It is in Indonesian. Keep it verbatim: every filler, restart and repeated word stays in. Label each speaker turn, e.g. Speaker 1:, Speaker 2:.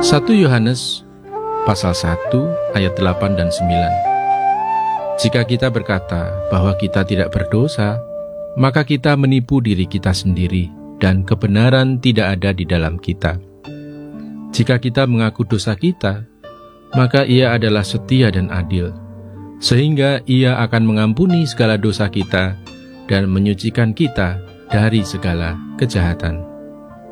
Speaker 1: satu Yohanes pasal satu ayat delapan dan sembilan. Jika kita berkata bahwa kita tidak berdosa, maka kita menipu diri kita sendiri dan kebenaran tidak ada di dalam kita. Jika kita mengaku dosa kita, maka Ia adalah setia dan adil, sehingga Ia akan mengampuni segala dosa kita dan menyucikan kita dari segala kejahatan.